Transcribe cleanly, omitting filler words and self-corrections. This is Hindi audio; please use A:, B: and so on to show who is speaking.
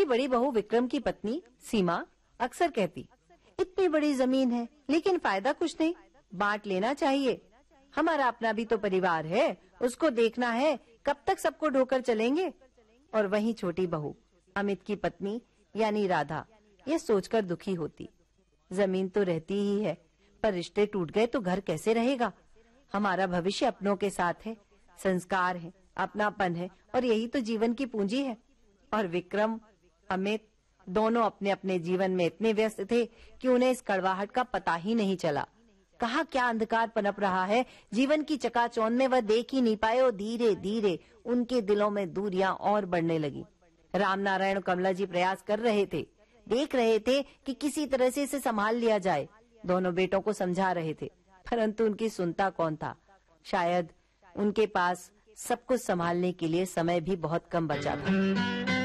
A: बड़ी बहू विक्रम की पत्नी सीमा अक्सर कहती, इतनी बड़ी जमीन है लेकिन फायदा कुछ नहीं, बांट लेना चाहिए। हमारा अपना भी तो परिवार है, उसको देखना है, कब तक सबको ढोकर चलेंगे। और वहीं छोटी बहू अमित की पत्नी यानी राधा ये सोचकर दुखी होती, जमीन तो रहती ही है, पर रिश्ते टूट गए तो घर कैसे रहेगा। हमारा भविष्य अपनों के साथ है, संस्कार है, अपनापन है, और यही तो जीवन की पूंजी है। और विक्रम अमित दोनों अपने अपने जीवन में इतने व्यस्त थे कि उन्हें इस कड़वाहट का पता ही नहीं चला। कहाँ क्या अंधकार पनप रहा है, जीवन की चकाचौंध में वह देख ही नहीं पाए, और धीरे धीरे उनके दिलों में दूरियां और बढ़ने लगी। रामनारायण और कमला जी प्रयास कर रहे थे, देख रहे थे कि किसी तरह से इसे संभाल लिया जाए। दोनों बेटों को समझा रहे थे, परंतु उनकी सुनता कौन था। शायद उनके पास सब कुछ संभालने के लिए समय भी बहुत कम बचा था।